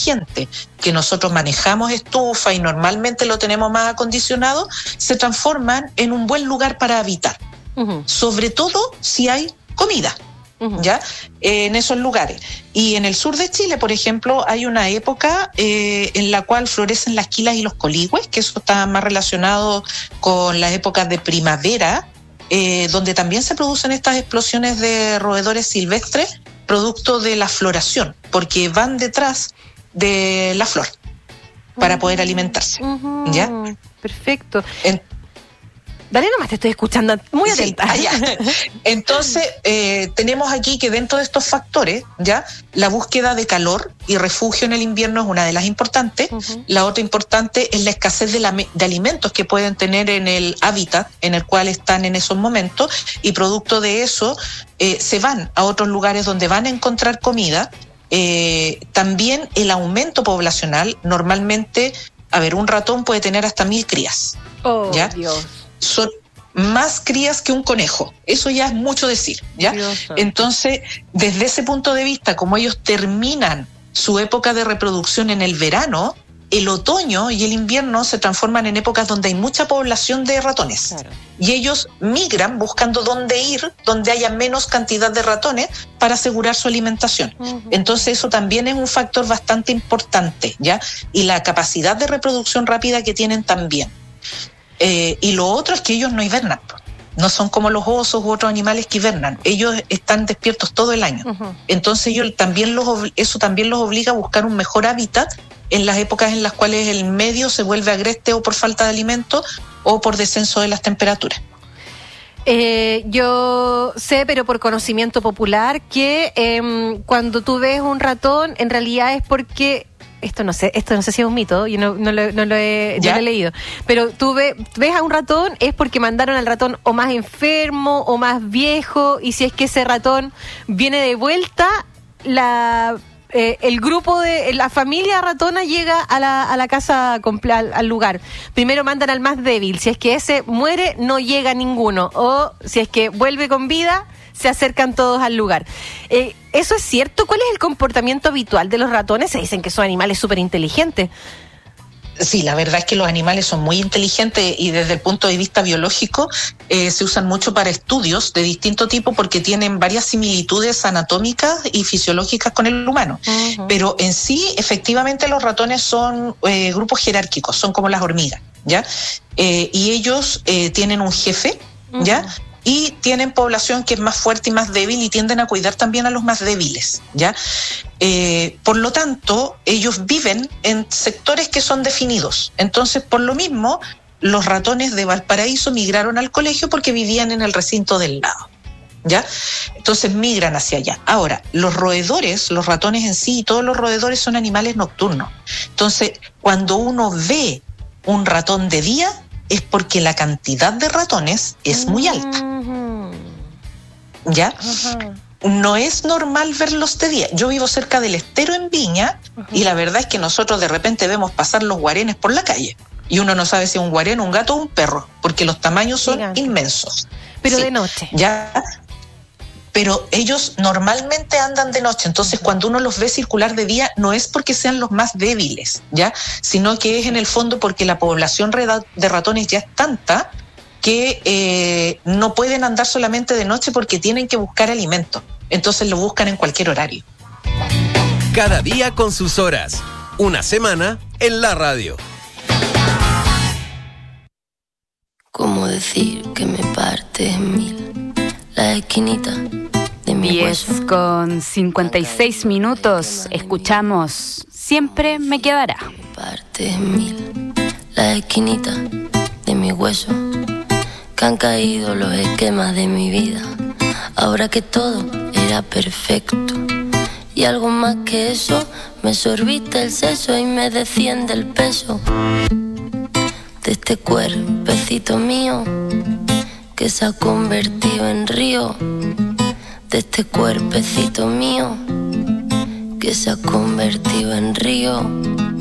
inteligente, que nosotros manejamos estufa y normalmente lo tenemos más acondicionado, se transforman en un buen lugar para habitar. Sobre todo si hay comida. ¿Ya? En esos lugares. Y en el sur de Chile, por ejemplo, hay una época en la cual florecen las quilas y los coligües, que eso está más relacionado con las épocas de primavera, donde también se producen estas explosiones de roedores silvestres, producto de la floración, porque van detrás de la flor para poder alimentarse. ¿Ya? Perfecto. Dale nomás, te estoy escuchando muy atenta. Sí, entonces, tenemos aquí que dentro de estos factores, ya la búsqueda de calor y refugio en el invierno es una de las importantes. La otra importante es la escasez de alimentos que pueden tener en el hábitat en el cual están en esos momentos, y producto de eso se van a otros lugares donde van a encontrar comida. También el aumento poblacional, normalmente, un ratón puede tener hasta 1000 crías. ¿Ya? Dios. Son más crías que un conejo. Eso ya es mucho decir, ¿ya? Entonces, desde ese punto de vista, como ellos terminan su época de reproducción en el verano, el otoño y el invierno se transforman en épocas donde hay mucha población de ratones. Claro. Y ellos migran buscando dónde ir, donde haya menos cantidad de ratones para asegurar su alimentación. Entonces, eso también es un factor bastante importante, ¿ya? Y la capacidad de reproducción rápida que tienen también. Y lo otro es que ellos no hibernan, no son como los osos u otros animales que hibernan, ellos están despiertos todo el año. Entonces eso también los obliga a buscar un mejor hábitat en las épocas en las cuales el medio se vuelve agreste, o por falta de alimento o por descenso de las temperaturas. Yo sé, pero por conocimiento popular, que cuando tú ves un ratón, en realidad es porque... Esto no sé si es un mito, yo no lo he leído, pero tú ves a un ratón es porque mandaron al ratón o más enfermo o más viejo, y si es que ese ratón viene de vuelta, el grupo de la familia ratona llega a la casa, al lugar. Primero mandan al más débil, si es que ese muere no llega ninguno, o si es que vuelve con vida se acercan todos al lugar. ¿Eso es cierto? ¿Cuál es el comportamiento habitual de los ratones? Se dicen que son animales súper inteligentes. Sí, la verdad es que los animales son muy inteligentes, y desde el punto de vista biológico se usan mucho para estudios de distinto tipo, porque tienen varias similitudes anatómicas y fisiológicas con el humano. Pero en sí, efectivamente, los ratones son grupos jerárquicos, son como las hormigas, ¿ya? Y ellos tienen un jefe, ¿ya? Y tienen población que es más fuerte y más débil, y tienden a cuidar también a los más débiles, ¿ya? Por lo tanto, ellos viven en sectores que son definidos. Entonces, por lo mismo, los ratones de Valparaíso migraron al colegio porque vivían en el recinto del lado, ¿ya? Entonces migran hacia allá. Ahora, los roedores, los ratones en sí, todos los roedores son animales nocturnos. Entonces, cuando uno ve un ratón de día, es porque la cantidad de ratones es muy alta. ¿Ya? No es normal verlos de día. Yo vivo cerca del estero en Viña, y la verdad es que nosotros de repente vemos pasar los guarenes por la calle, y uno no sabe si es un guarén, un gato o un perro, porque los tamaños son inmensos. Pero sí, de noche. ¿Ya? Pero ellos normalmente andan de noche. Entonces, cuando uno los ve circular de día, no es porque sean los más débiles, ¿ya? Sino que es en el fondo porque la población de ratones ya es tanta que no pueden andar solamente de noche, porque tienen que buscar alimento. Entonces lo buscan en cualquier horario. Cada día con sus horas. Una semana en la radio. ¿Cómo decir que me parte en mil la esquinita de mi hueso? 10:56. Escuchamos Siempre me quedará. Me parte en mil la esquinita de mi hueso, que han caído los esquemas de mi vida, ahora que todo era perfecto. Y algo más que eso, me sorbiste el seso y me desciende el peso de este cuerpecito mío que se ha convertido en río, de este cuerpecito mío que se ha convertido en río.